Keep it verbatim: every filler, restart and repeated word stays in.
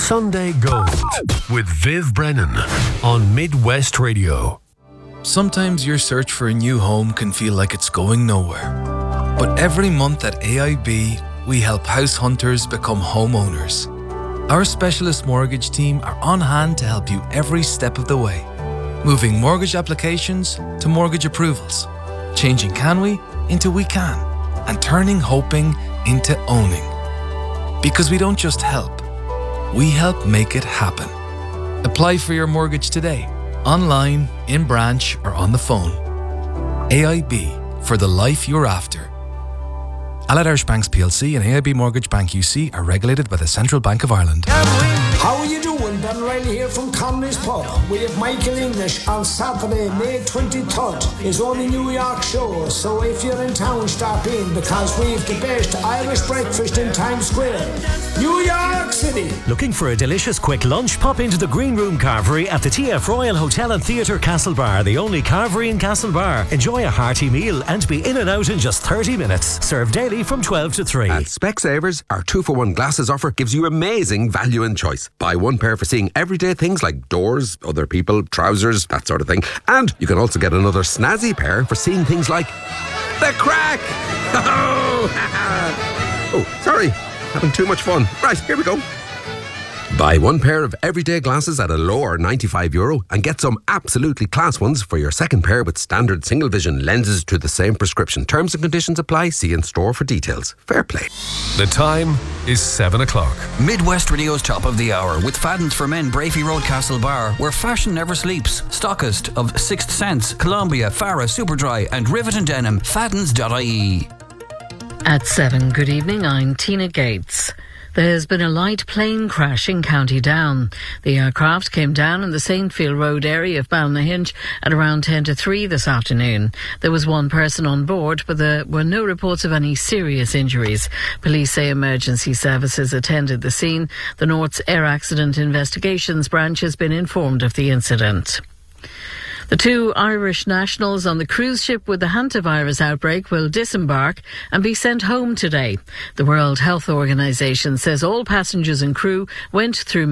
Sunday Gold with Viv Brennan on Midwest Radio. Sometimes your search for a new home can feel like it's going nowhere. But every month at A I B, we help house hunters become homeowners. Our specialist mortgage team are on hand to help you every step of the way. Moving mortgage applications to mortgage approvals. Changing can we into we can. And turning hoping into owning. Because we don't just help, we help make it happen. Apply for your mortgage today, online, in branch or on the phone. A I B, for the life you're after. Allied Irish Banks P L C and A I B Mortgage Bank U C are regulated by the Central Bank of Ireland. How are you doing? Ben Riley here from Conley's Pub. We have Michael English on Saturday, May twenty-third. His only New York show, so if you're in town, stop in because we've the best Irish breakfast in Times Square. New York City. Looking for a delicious quick lunch? Pop into the Green Room Carvery at the T F Royal Hotel and Theatre Castlebar, the only carvery in Castlebar. Enjoy a hearty meal and be in and out in just thirty minutes. Served daily from twelve to three. At Specsavers, our two for one glasses offer gives you amazing value and choice. Buy one pair for seeing everyday things like doors, other people, trousers, that sort of thing. And you can also get another snazzy pair for seeing things like the crack. Oh, sorry. Having too much fun. Right, here we go. Buy one pair of everyday glasses at a lower ninety-five euro and get some absolutely class ones for your second pair with standard single vision lenses to the same prescription. Terms and conditions apply. See in store for details. Fair play. The time is seven o'clock. Midwest Radio's top of the hour with Fadden's for Men, Brafey Road, Castlebar, where fashion never sleeps. Stockist of Sixth Sense, Columbia, Farah, Superdry and Rivet and Denim. Faddens dot I E. At seven, good evening, I'm Tina Gates. There's been a light plane crash in County Down. The aircraft came down in the Saintfield Road area of Ballynahinch at around ten to three this afternoon. There was one person on board, but there were no reports of any serious injuries. Police say emergency services attended the scene. The North's Air Accident Investigations Branch has been informed of the incident. The two Irish nationals on the cruise ship with the hantavirus outbreak will disembark and be sent home today. The World Health Organization says all passengers and crew went through